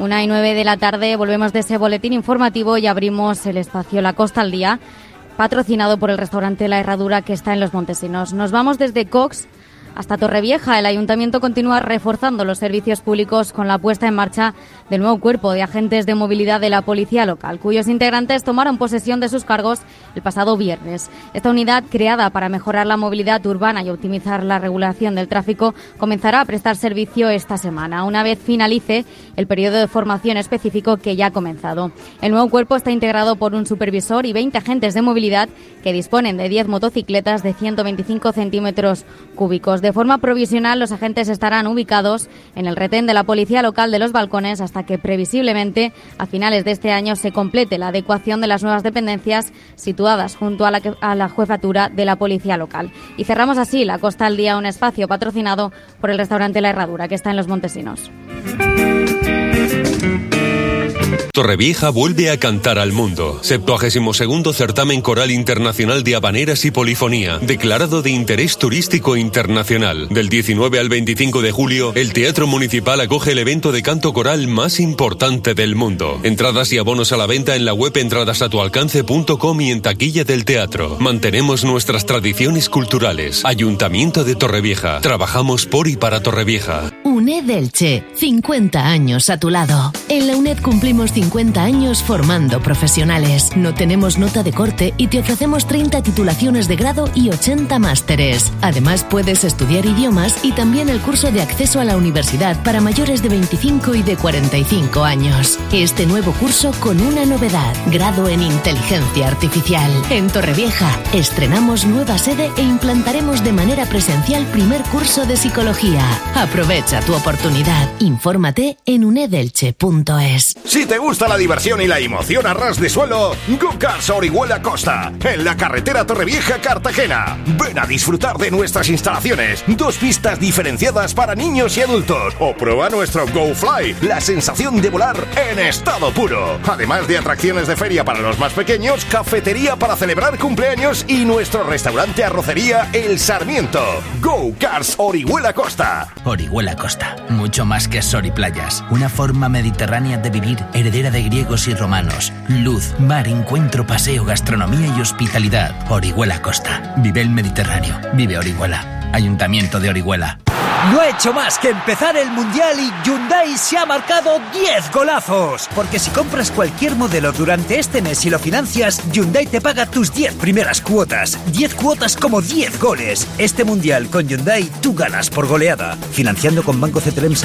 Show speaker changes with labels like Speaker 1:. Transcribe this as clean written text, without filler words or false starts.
Speaker 1: 1:09 de la tarde, volvemos de ese boletín informativo y abrimos el espacio La Costa al Día, patrocinado por el restaurante La Herradura, que está en Los Montesinos. Nos vamos desde Cox hasta Torrevieja. El Ayuntamiento continúa reforzando los servicios públicos con la puesta en marcha del nuevo cuerpo de agentes de movilidad de la policía local, cuyos integrantes tomaron posesión de sus cargos el pasado viernes. Esta unidad, creada para mejorar la movilidad urbana y optimizar la regulación del tráfico, comenzará a prestar servicio esta semana, una vez finalice el periodo de formación específico que ya ha comenzado. El nuevo cuerpo está integrado por un supervisor y 20 agentes de movilidad que disponen de 10 motocicletas de 125 centímetros cúbicos. De forma provisional, los agentes estarán ubicados en el retén de la Policía Local de Los Balcones hasta que previsiblemente a finales de este año se complete la adecuación de las nuevas dependencias situadas junto a la jefatura de la Policía Local. Y cerramos así La Costa al Día, un espacio patrocinado por el restaurante La Herradura, que está en Los Montesinos.
Speaker 2: Torrevieja vuelve a cantar al mundo. 72º Certamen Coral Internacional de Habaneras y Polifonía, declarado de interés turístico internacional. Del 19 al 25 de julio, el Teatro Municipal acoge el evento de canto coral más importante del mundo. Entradas y abonos a la venta en la web entradasatualcance.com y en taquilla del teatro. Mantenemos nuestras tradiciones culturales. Ayuntamiento de Torrevieja. Trabajamos por y para Torrevieja.
Speaker 3: UNED Elche, 50 años a tu lado. En la UNED cumplimos 50 años formando profesionales. No tenemos nota de corte y te ofrecemos 30 titulaciones de grado y 80 másteres. Además, puedes estudiar idiomas y también el curso de acceso a la universidad para mayores de 25 y de 45 años. Este nuevo curso con una novedad: grado en inteligencia artificial. En Torrevieja estrenamos nueva sede e implantaremos de manera presencial primer curso de psicología. Aprovecha tu oportunidad. Infórmate en unedelche.es.
Speaker 4: Si te gusta la diversión y la emoción a ras de suelo, Go Cars Orihuela Costa, en la carretera Torrevieja-Cartagena. Ven a disfrutar de nuestras instalaciones, 2 pistas diferenciadas para niños y adultos, o prueba nuestro Go Fly, la sensación de volar en estado puro. Además de atracciones de feria para los más pequeños, cafetería para celebrar cumpleaños y nuestro restaurante arrocería El Sarmiento. Go Cars Orihuela Costa.
Speaker 5: Orihuela Costa, mucho más que sol y playas, una forma mediterránea de vivir, heredera de griegos y romanos. Luz, mar, encuentro, paseo, gastronomía y hospitalidad. Orihuela Costa. Vive el Mediterráneo. Vive Orihuela. Ayuntamiento de Orihuela.
Speaker 6: No ha hecho más que empezar el Mundial y Hyundai se ha marcado 10 golazos. Porque si compras cualquier modelo durante este mes y lo financias, Hyundai te paga tus 10 primeras cuotas. 10 cuotas como 10 goles. Este Mundial con Hyundai tú ganas por goleada. Financiando con Banco CTLM